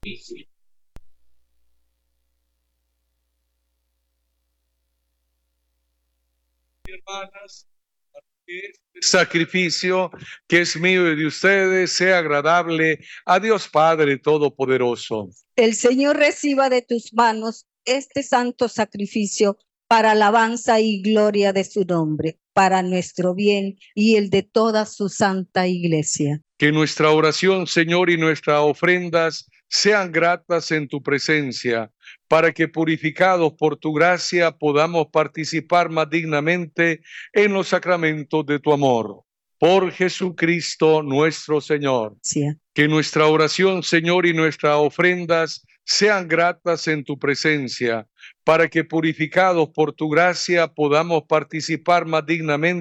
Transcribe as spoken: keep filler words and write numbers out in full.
Hermanas, que este sacrificio que es mío y de ustedes sea agradable a Dios Padre Todopoderoso. El Señor reciba de tus manos este santo sacrificio para alabanza y gloria de su nombre, para nuestro bien y el de toda su santa iglesia. Que nuestra oración, Señor, y nuestras ofrendas sean gratas en tu presencia, para que purificados por tu gracia podamos participar más dignamente en los sacramentos de tu amor. Por Jesucristo nuestro Señor. Sí. Que nuestra oración, Señor, y nuestras ofrendas sean gratas en tu presencia, para que purificados por tu gracia podamos participar más dignamente